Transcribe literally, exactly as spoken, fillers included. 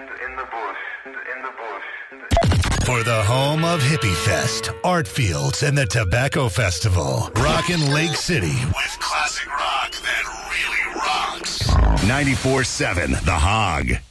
in the bush, in the bush. For the home of Hippie Fest, Art Fields, and the Tobacco Festival, rockin' Lake City with classic rock that really rocks. ninety-four seven The Hog.